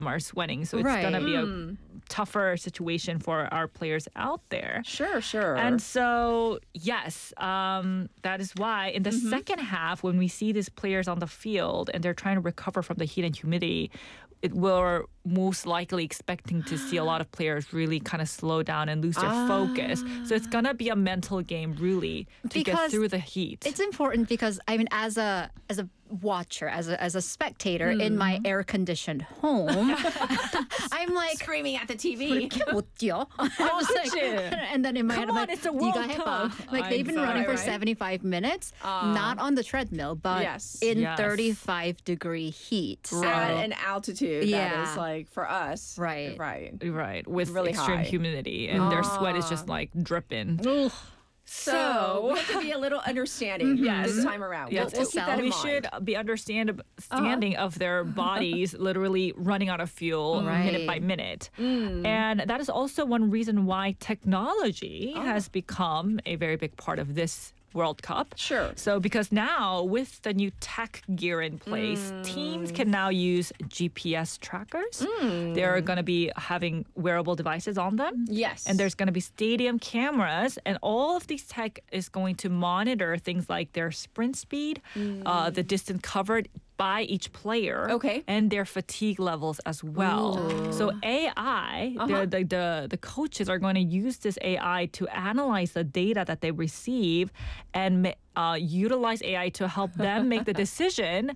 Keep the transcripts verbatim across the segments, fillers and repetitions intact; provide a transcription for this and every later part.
are sweating, so it's Right. gonna be a Mm. tougher situation for our players out there. Sure, sure. And so, yes, um, that is why in the Mm-hmm. second half, when we see these players on the field and they're trying to recover from the heat and humidity, it we're most likely expecting to see a lot of players really kind of slow down and lose their focus. So it's gonna be a mental game, really, to get Because through the heat. It's important because I mean, as a as a watcher, as a as a spectator in my Mm. air conditioned home, I'm like. screaming at the T V. 이렇게 못 뛰어? I was like, 그치? and then in my Come head, I'm on, like, it's a 네가 World 해봐. Cup. Like they've been running for Right, right. seventy-five minutes, not on the treadmill, but Yes. in Yes. thirty-five degree heat. So, At an altitude that Yeah. is like for us. Right. Right. Right, with Really extreme high. humidity, and their sweat is just like dripping. So we have to be a little understanding Yes. this time around. Yes, We'll, we'll keep that in we mind. should be understand standing of their bodies literally running out of fuel minute by Right. minute. Mm. And that is also one reason why technology has become a very big part of this World Cup. Sure. So because now with the new tech gear in place, teams can now use G P S trackers. They're going to be having wearable devices on them. Yes. And there's going to be stadium cameras, and all of these tech is going to monitor things like their sprint speed, uh, the distance covered by each player, Okay. and their fatigue levels as well. So A I, the, the the the coaches are going to use this A I to analyze the data that they receive and ma- uh, utilize A I to help them make the decision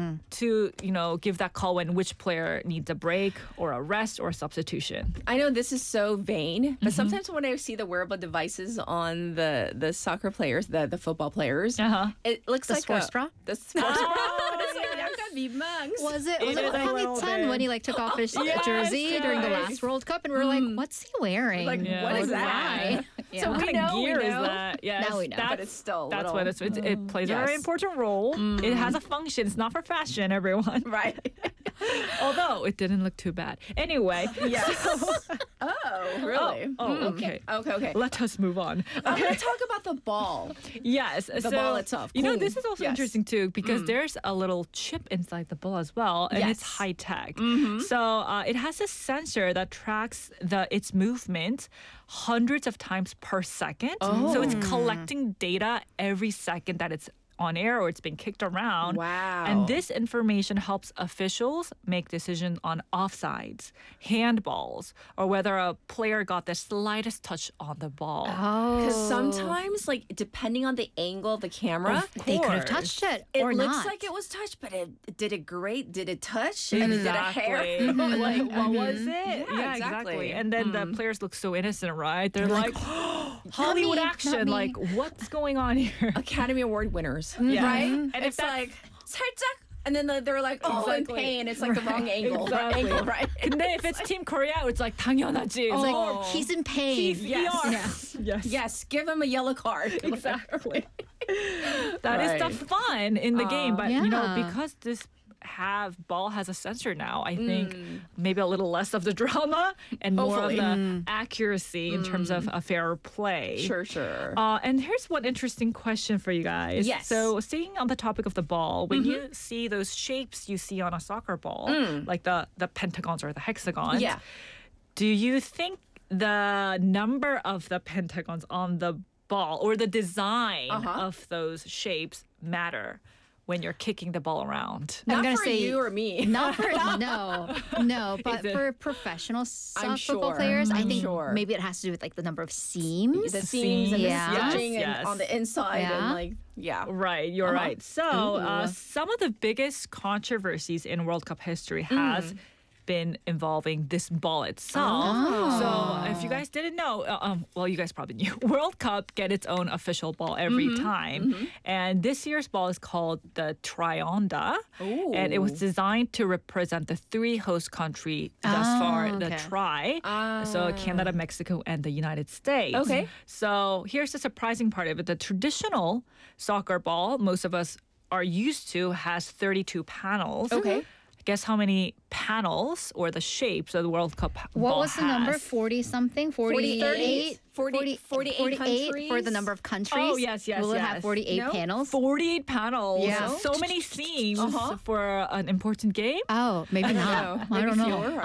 to, you know, give that call when which player needs a break or a rest or a substitution. I know this is so vain, Mm-hmm. but sometimes when I see the wearable devices on the the soccer players, the the football players, Uh-huh. it looks The like sports a, bra? The sports bra. It's like 약간 민망. Was it, It was it is a little Son bit. when he like took off his Yes, jersey during the yes. last World Cup, and we were like, "What's he wearing? Like, Yeah. what is Why? that? Yeah. So What we kind of know, we gear is know. that? Yes, Now we know. That's, But it's still a that's little- what it's, it, it plays a Yes. very important role. It has a function. It's not for fashion, everyone. Right. Although it didn't look too bad. Anyway. Yes. oh, really? Oh, okay. Okay, okay. Let us move on. I'm going to talk about the ball. Yes. The so, ball itself. You know, Cool. this is also Yes. interesting too because there's a little chip inside the ball as well, and it's Yes. high tech. So uh, it has a sensor that tracks the its movement hundreds of times per second. So it's collecting data every second that it's on air or it's being kicked around. Wow. And this information helps officials make decisions on offsides, handballs, or whether a player got the slightest touch on the ball. Because sometimes, like, depending on the angle of the camera, They could have course. touched it, it or looks not. like it was touched, but it did it great. Did it touch? And did it hair? Exactly. like, what was it? Yeah, exactly. And then the players look so innocent, right? They're like, Hollywood not action. me. Like, what's going on here? Academy Award winners, Yeah. right? And And if it's that's- like 살짝, and then they're like, oh, Exactly. in pain. It's like the wrong angle, Exactly. angle, right? 근데 if it's Team Korea, it's like 당연하지. It's like, Oh. he's in pain. He's Yes. E R. Yeah. Yes. Yes, give him a yellow card. Exactly. That is the Right. fun in the game. But, you know, Yeah. because this have ball has a sensor now, I think maybe a little less of the drama and more Hopefully. of the accuracy in terms of a fair play. Sure, sure. Uh, and here's one interesting question for you guys. Yes. So, staying on the topic of the ball, when you see those shapes you see on a soccer ball, like the, the pentagons or the hexagons, Yeah. do you think the number of the pentagons on the ball or the design Uh-huh. of those shapes matter when you're kicking the ball around? I'm Not gonna for say you or me. Not for no, no, but Is it? for professional so- I'm football sure. players, I I'm think sure. maybe it has to do with like the number of seams. The seams and Yeah. the stitching Yes, and yes. on the inside Yeah. and like, yeah. Right, you're Uh-huh. right. So, uh, some of the biggest controversies in World Cup history has been involving this ball itself. So, if you guys didn't know, uh, um, well, you guys probably knew, World Cup get its own official ball every time. And this year's ball is called the Trionda. And it was designed to represent the three host country thus Ah, far, the okay. Tri. So, Canada, Mexico, and the United States. Okay. So, here's the surprising part of it. The traditional soccer ball, most of us are used to, has thirty-two panels. Okay. guess how many panels or the shapes of the World Cup What ball was the number? has? forty something? forty, forty-eight? forty, forty-eight countries? for the number of countries. Oh, yes, yes, Will it yes. have forty-eight No? panels? forty-eight panels. Yeah. So many themes Uh-huh. for an important game. Oh, maybe not. know. I Maybe don't know. fewer.